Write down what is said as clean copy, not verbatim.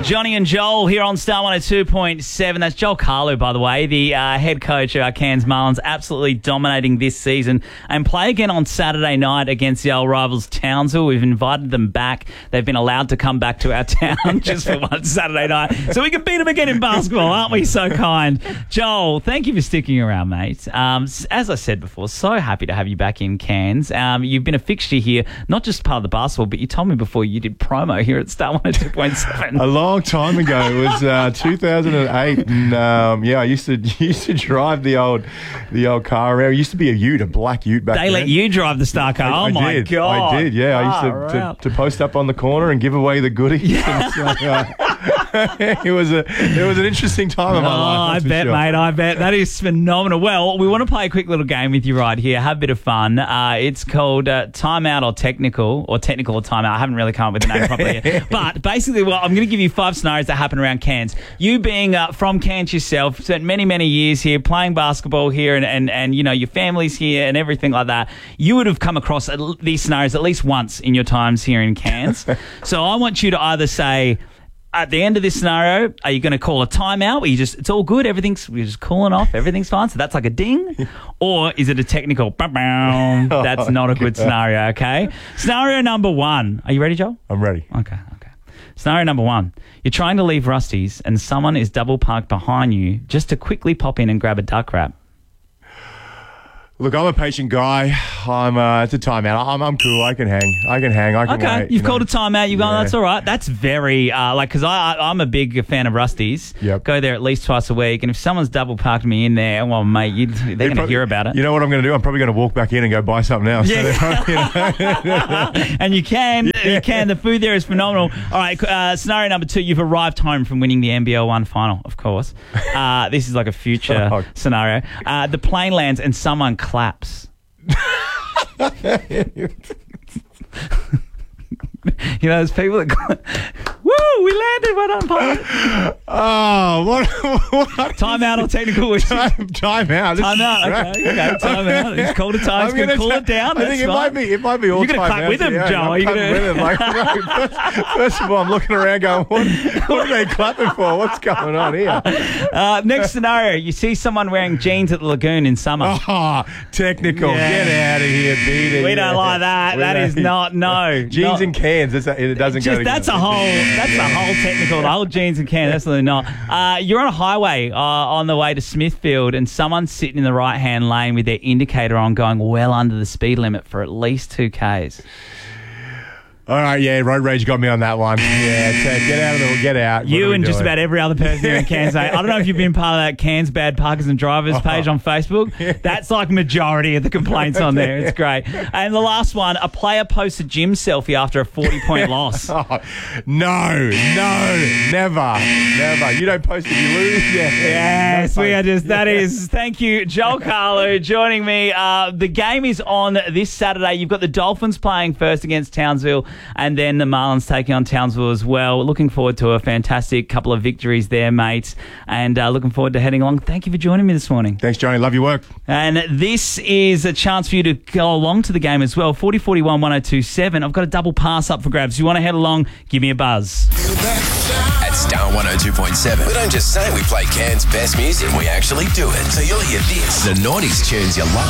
Johnny and Joel here on Star 102.7. That's Joel Carlo, by the way, the head coach of our Cairns Marlins, absolutely dominating this season, and play again on Saturday night against the old rivals Townsville. We've invited them back. They've been allowed to come back to our town just for one Saturday night, so we can beat them again in basketball. Aren't we so kind? Joel, thank you for sticking around, mate. As I said before, so happy to have you back in Cairns. You've been a fixture here, not just part of the basketball, but you told me before you did promo here at Star 102.7. A long time ago. It was 2008, and I used to drive the old car around. It used to be a Ute, a black Ute back then. They let you drive the star car. I my did. God! I did. Yeah, I used to post up on the corner and give away the goodies. Yeah. And so, it was an interesting time in my life. I bet, mate. I bet that is phenomenal. Well, we want to play a quick little game with you right here. Have a bit of fun. It's called Timeout or Technical or Timeout. I haven't really come up with the name properly yet. But basically, well, I'm going to give you 5 scenarios that happen around Cairns. You being from Cairns yourself, spent many years here playing basketball here, and you know your family's here and everything like that. You would have come across these scenarios at least once in your times here in Cairns. So I want you to either say, at the end of this scenario, are you going to call a timeout where it's all good, we're just cooling off, everything's fine, so that's like a ding? Or is it a technical, that's not a good scenario, okay? Scenario number 1. Are you ready, Joel? I'm ready. Okay. Scenario number 1. You're trying to leave Rusty's and someone is double parked behind you just to quickly pop in and grab a duck wrap. Look, I'm a patient guy. It's a timeout. I'm cool. I can hang. I can wait. You've called a timeout. You've gone, that's all right. That's very, because I'm a big fan of Rusty's. Yep. Go there at least twice a week. And if someone's double parked me in there, well, mate, they're going to hear about it. You know what I'm going to do? I'm probably going to walk back in and go buy something else. Yeah. And you can. The food there is phenomenal. All right, scenario number 2. You've arrived home from winning the NBL 1 final, of course. This is like a future scenario. The plane lands and someone claps. You know, there's people that woo, we landed, well done, pilot. Oh, what? Timeout or technical? Timeout. Okay, timeout. It's called a time. It's going to cool it down. I think it might be all. You're going to clap with him, Joe. I'm clapping with him. First of all, I'm looking around going, what are they clapping for? What's going on here? Next scenario, you see someone wearing jeans at the lagoon in summer. Oh, technical. Yeah. Get out of here, beat it. We don't like that. That is not, no. Jeans and cans. It doesn't go together. That's a whole technical. The whole jeans and cans. Absolutely not. You're on a highway on the way to Smithfield, and someone's sitting in the right-hand lane with their indicator on, going well under the speed limit for at least 2 Ks. All right, yeah, road rage got me on that one. Yeah, get out. You and just about every other person here in Cairns. I don't know if you've been part of that Cairns Bad Parkers and Drivers page on Facebook. That's like majority of the complaints on there. It's great. And the last one, a player posts a gym selfie after a 40-point loss. No, never. You don't post if you lose. Yes, we are just, that is, thank you, Joel Carlo, joining me. The game is on this Saturday. You've got the Dolphins playing first against Townsville, and then the Marlins taking on Townsville as well. Looking forward to a fantastic couple of victories there, mates, and looking forward to heading along. Thank you for joining me this morning. Thanks, Johnny. Love your work. And this is a chance for you to go along to the game as well. 4041 1027. I've got a double pass up for grabs. If you want to head along, give me a buzz. At Star 102.7, we don't just say we play Cairns' best music, we actually do it. So you'll hear this, the 90s tunes you love.